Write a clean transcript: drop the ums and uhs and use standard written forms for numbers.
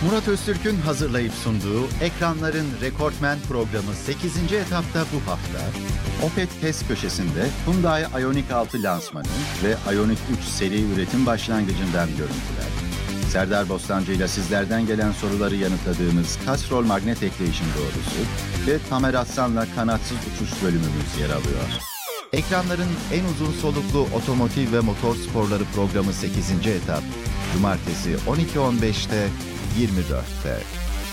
Murat Öztürk'ün hazırlayıp sunduğu Ekranların Rekortmen programı 8. etapta bu hafta Opet test köşesinde Hyundai Ioniq 6 lansmanı ve Ioniq 3 seri üretim başlangıcından görüntüler. Serdar Bostancı ile sizlerden gelen soruları yanıtladığımız Castrol magnet ekleşim doğrusu ve Tamer Aslan'la kanatsız uçuş bölümümüz yer alıyor. Ekranların en uzun soluklu otomotiv ve motor sporları programı 8. etap, Cumartesi 12.15'te 24'te.